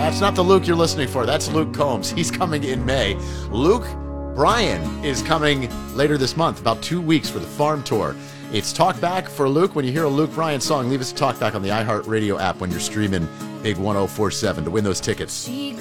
That's not the Luke you're listening for. That's Luke Combs. He's coming in May. Luke Bryan is coming later this month, about 2 weeks for the Farm Tour. It's Talkback for Luke. When you hear a Luke Bryan song, leave us a Talkback on the iHeartRadio app when you're streaming Big 104.7 to win those tickets.